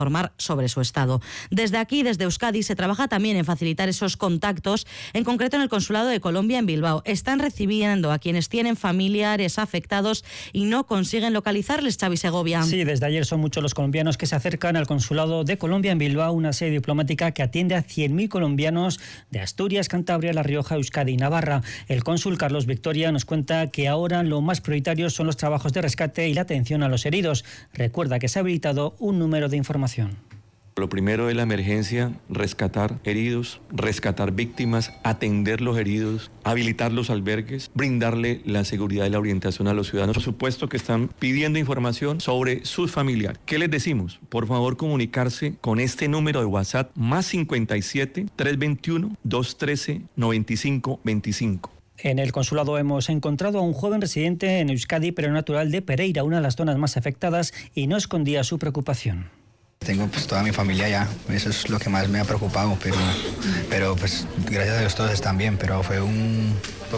informar sobre su estado. Desde aquí, desde Euskadi, se trabaja también en facilitar esos contactos, en concreto en el Consulado de Colombia en Bilbao. Están recibiendo a quienes tienen familiares afectados y no consiguen localizarles, Xavi Segovia. Sí, desde ayer son muchos los colombianos que se acercan al Consulado de Colombia en Bilbao, una sede diplomática que atiende a 100.000 colombianos de Asturias, Cantabria, La Rioja, Euskadi y Navarra. El cónsul Carlos Victoria nos cuenta que ahora lo más prioritario son los trabajos de rescate y la atención a los heridos. Recuerda que se ha habilitado un número de información. Lo primero es la emergencia, rescatar heridos, rescatar víctimas, atender los heridos, habilitar los albergues, brindarle la seguridad y la orientación a los ciudadanos. Por supuesto que están pidiendo información sobre sus familiares. ¿Qué les decimos? Por favor, comunicarse con este número de WhatsApp +57 321 213 9525. En el consulado hemos encontrado a un joven residente en Euskadi, pero natural de Pereira, una de las zonas más afectadas, y no escondía su preocupación. Tengo pues toda mi familia ya, eso es lo que más me ha preocupado, pero pues gracias a Dios todos están bien, pero fue un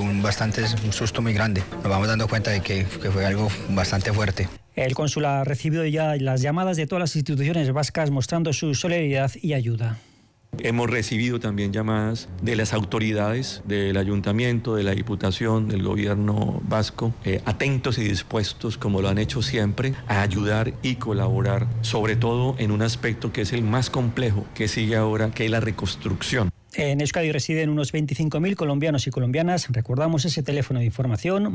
susto muy grande. Nos vamos dando cuenta de que fue algo bastante fuerte. El cónsul ha recibido ya las llamadas de todas las instituciones vascas mostrando su solidaridad y ayuda. Hemos recibido también llamadas de las autoridades del ayuntamiento, de la diputación, del gobierno vasco, atentos y dispuestos, como lo han hecho siempre, a ayudar y colaborar, sobre todo en un aspecto que es el más complejo que sigue ahora, que es la reconstrucción. En Euskadi residen unos 25.000 colombianos y colombianas. Recordamos ese teléfono de información,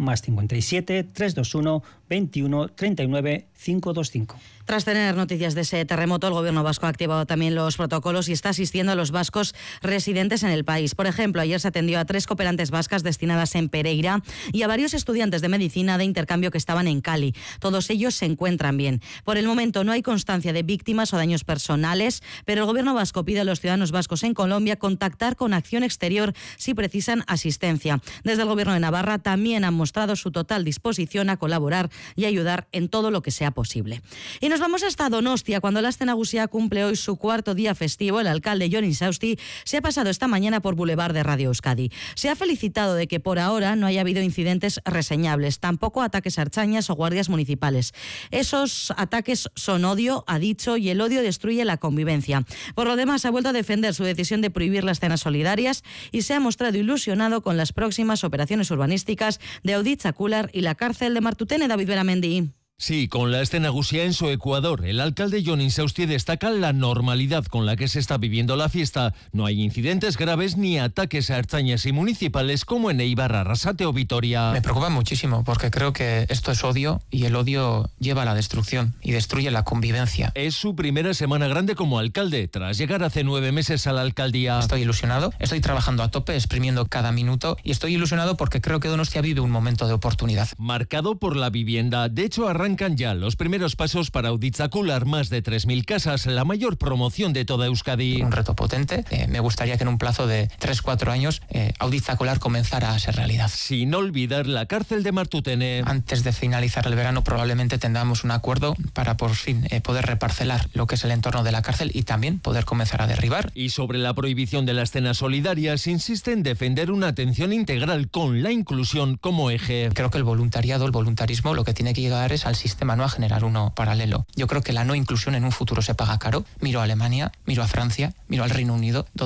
+57 321 21 39 525. Tras tener noticias de ese terremoto, el gobierno vasco ha activado también los protocolos y está asistiendo a los vascos residentes en el país. Por ejemplo, ayer se atendió a 3 cooperantes vascas destinadas en Pereira y a varios estudiantes de medicina de intercambio que estaban en Cali. Todos ellos se encuentran bien. Por el momento no hay constancia de víctimas o daños personales, pero el gobierno vasco pide a los ciudadanos vascos en Colombia contactar con Acción Exterior si precisan asistencia. Desde el gobierno de Navarra también han mostrado su total disposición a colaborar y ayudar en todo lo que sea posible. Y nos vamos hasta Donostia, cuando la Aste Nagusia cumple hoy su 4º día festivo. El alcalde Jon Insausti se ha pasado esta mañana por Boulevard de Radio Euskadi. Se ha felicitado de que por ahora no haya habido incidentes reseñables, tampoco ataques a ertzainas o guardias municipales. Esos ataques son odio, ha dicho, y el odio destruye la convivencia. Por lo demás, ha vuelto a defender su decisión de prohibir las cenas solidarias y se ha mostrado ilusionado con las próximas operaciones urbanísticas de Auditza-Kular y la cárcel de Martutene. David Beramendi. Sí, con la Aste Nagusia en su Ecuador, el alcalde Jon Insausti destaca la normalidad con la que se está viviendo la fiesta. No hay incidentes graves ni ataques a ertzainas y municipales como en Eibar, Arrasate o Vitoria. Me preocupa muchísimo porque creo que esto es odio y el odio lleva a la destrucción y destruye la convivencia. Es su primera semana grande como alcalde, tras llegar hace 9 meses a la alcaldía. Estoy ilusionado, estoy trabajando a tope, exprimiendo cada minuto y estoy ilusionado porque creo que Donostia vive un momento de oportunidad. Marcado por la vivienda, de hecho arrancan ya los primeros pasos para Auditza-Kular, más de 3.000 casas, la mayor promoción de toda Euskadi. Un reto potente, me gustaría que en un plazo de 3-4 años Auditza-Kular comenzara a ser realidad. Sin olvidar la cárcel de Martutene. Antes de finalizar el verano probablemente tengamos un acuerdo para por fin poder reparcelar lo que es el entorno de la cárcel y también poder comenzar a derribar. Y sobre la prohibición de las cenas solidarias, insiste en defender una atención integral con la inclusión como eje. Creo que el voluntariado, el voluntarismo, lo que tiene que llegar es al sistema, no a generar uno paralelo. Yo creo que la no inclusión en un futuro se paga caro. Miro a Alemania, miro a Francia, miro al Reino Unido, donde